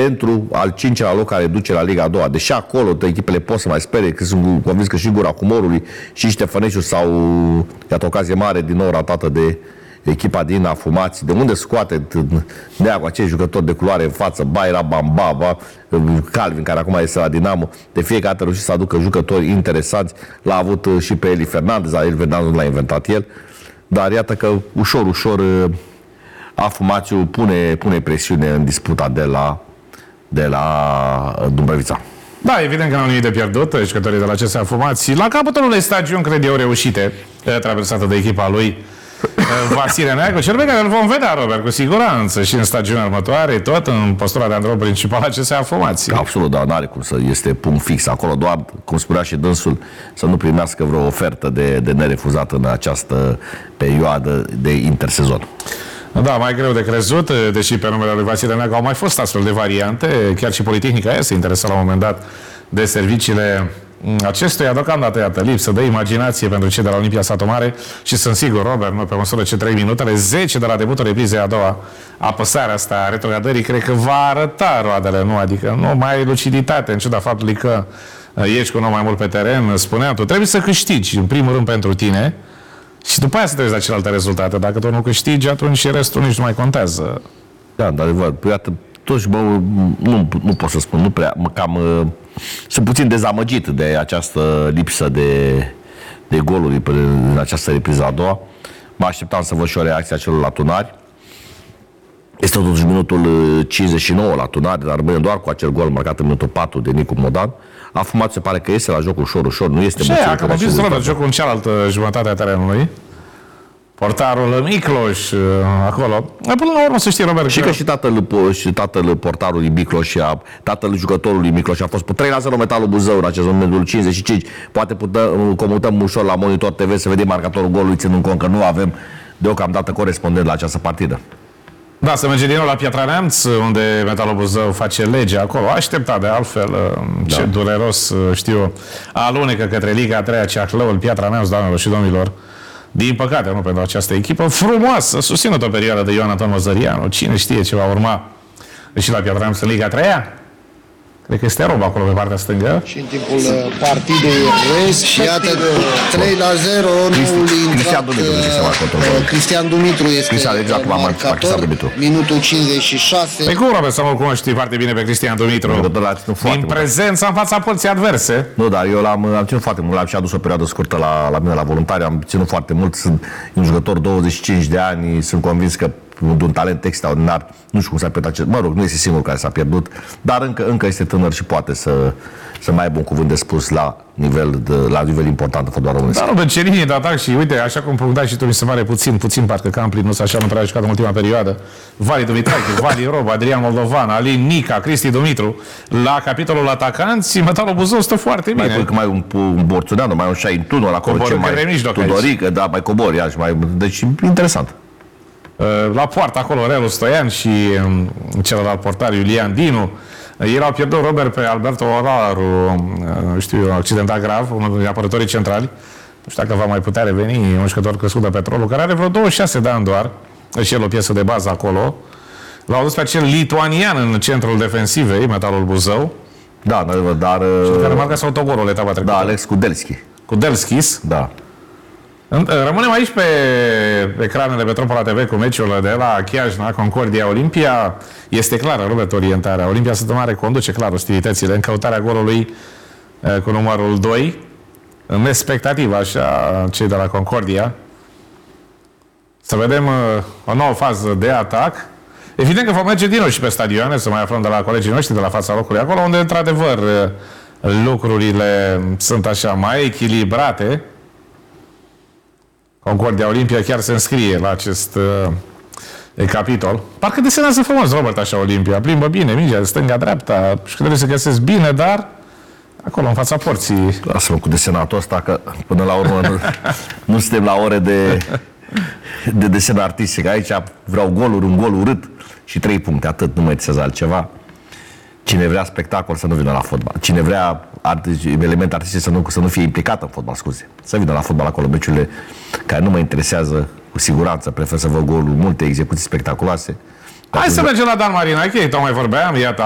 pentru al 5-lea loc care duce la Liga a doua. Deși acolo echipele pot să mai spere, că sunt convins că și Gura Humorului și Ștefănescu sau, iată, ocazie mare din nou ratată de echipa din Afumați, de unde scoate Neagu acei jucători de culoare în față, Baira, Bambaba, Calvin, care acum este la Dinamo, de fiecare dată reușit să aducă jucători interesanți. L-a avut și pe Eli Fernandez, El Fernandez nu l-a inventat el, dar iată că ușor Afumațiu pune presiune în disputa de la Dumbrăvița. Da, evident că n-au nimic de pierdut jucătorii de la CSA Afumați. La capătul unei stagiuni, cred eu, reușite, traversată de echipa lui Vasile Neagu, cel pe care îl vom vedea, Robert, cu siguranță, și în stagiunea următoare, tot în postura de antrenor principal a CSA Afumați. Absolut, dar n-are cum să este punct fix acolo, doar, cum spunea și dânsul, să nu primească vreo ofertă de nerefuzat în această perioadă de intersezon. Da, mai greu de crezut, deși pe numele lui Vasile Neagu au mai fost astfel de variante, chiar și Politehnica aia se interesa la un moment dat de serviciile acestuia. Deocamdată, iată, lipsă de imaginație pentru cei de la Olimpia Satu Mare și sunt sigur, Robert, nu pe măsură ce 3 minutele, 10 de la debutul reprizei a doua, apăsarea asta a retrogradării, cred că va arăta roadele, nu? Adică nu mai ai luciditate, în ciuda faptului că ești cu un om mai mult pe teren. Spuneam, tu trebuie să câștigi, în primul rând, pentru tine, și după aia să te uiți la celelalte rezultate. Dacă tu nu câștigi, atunci și restul nici nu mai contează. Da, dar iată, toți, nu pot să spun, nu prea, sunt puțin dezamăgit de această lipsă de goluri în această repriză a doua. Mă așteptam să văd și o reacție a celor la Tunari. Este totuși minutul 59 la Tunari, dar rămâne doar cu acel gol marcat în minutul 4 de Nicu Modan. Afumat se pare că iese la joc ușor, nu este mulțumit. Și aia, că mă jocul în cealaltă jumătate a terenului. Portarul Micloș, acolo. Până la urmă să știi, Robert, și că și tatăl portarului Micloș, tatăl jucătorului Micloș a fost pe 3-0 Metalul Buzău în acest momentul 55. Poate comutăm ușor la Monitor TV să vedem marcatorul golului, ținând cont că nu avem deocamdată corespondent la această partidă. Da, să merge din nou la Piatra Neamț, unde Metalul Buzău face lege acolo. Așteptat de altfel, ce dureros, știu, alunecă către Liga a 3-a Ceahlăul, Piatra Neamț, doamnelor și domnilor. Din păcate, nu pentru această echipă frumoasă, susținut o perioadă de Ioan Anton Măzărianu. Cine știe ce va urma și la Piatra Neamț în Liga 3-a? Cred că este rob acolo pe partea stângă. Și în timpul partidei rest, și iată 3-0, noul intrat, Cristian Dumitru este marcator, minutul 56. Păi cum, Robert, să mă cunoști foarte bine pe Cristian Dumitru? Din prezența în fața părții adverse. Nu, dar eu am ținut foarte mult, l-am și adus o perioadă scurtă la mine la voluntari, am ținut foarte mult, sunt un jucător 25 de ani, sunt convins că de un talent extraordinar, nu știu cum s-a pierdut acest, mă rog, nu este singurul care s-a pierdut, dar încă este tânăr și poate să mai aibă un cuvânt de spus la nivel important în fotbalul românesc. Dar nu, pe linii de atac și uite, așa cum punctai și tu, mi se pare puțin parcă Campli nu s-a așa nu prea jucat în ultima perioadă. Vali Dumitrache, Vali Rob, Adrian Moldovan, Alin Nica, Cristi Dumitru. La capitolul atacanți, Metalul Buzău stă foarte bine. Mai un Borțuneanu, mai un Șaintunu, acolo ce mai Tudorică, da, mai cobor, iarăși, deci interesant. La poartă acolo Relu Stoian și celălalt portar Iulian Dinu. Ei l-au pierdut, Robert, pe Alberto Oraru, știu eu, accidentat grav, unul dintre apărătorii centrali. Nu știu dacă va mai putea reveni, un jucător crescut de Petrolul, care are vreo 26 de ani doar, și el o piesă de bază acolo. L-au dus pe acel lituanian în centrul defensivei, Metalul Buzău. Da, dar... Și care marca autogolul etapa trecută. Da, Alex Kudelskis. Da. Rămânem aici pe ecranele Metropola TV cu meciul de la Chiajna, Concordia Olimpia. Este clară, Robert, orientarea. Olimpia Satu Mare conduce clar ostilitățile în căutarea golului cu numărul 2. În expectativă, așa, cei de la Concordia. Să vedem o nouă fază de atac. Evident că vom merge din nou și pe stadioane, să mai aflăm de la colegii noștri de la fața locului acolo, unde, într-adevăr, lucrurile sunt așa mai echilibrate. Concordia Olimpia chiar se înscrie la acest capitol. Parcă desenează frumos, Robert, așa Olimpia. Plimbă bine, mingea, stânga-dreapta, și că trebuie să găsesc bine, dar acolo, în fața porții. Lasă-mă cu desenatul ăsta, că până la urmă nu suntem la ore de desen artistic. Aici vreau goluri, un gol urât și 3 puncte, atât, nu mai ținează altceva. Cine vrea spectacol să nu vină la fotbal. Cine vrea elemente artistice să nu fie implicat în fotbal, scuze. Să vină la fotbal acolo, meciurile care nu mă interesează, cu siguranță. Prefer să văd goluri, multe execuții spectaculoase. Hai să mergem la Dan Marinache, tocmai vorbeam, iată.